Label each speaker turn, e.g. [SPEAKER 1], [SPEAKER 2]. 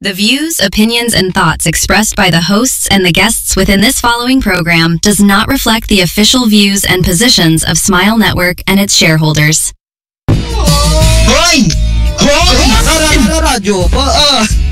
[SPEAKER 1] The views, opinions, and thoughts expressed by the hosts and the guests within this following program does not reflect the official views and positions of Smile Network and its shareholders.
[SPEAKER 2] Hoy! Hoy! Radyo po,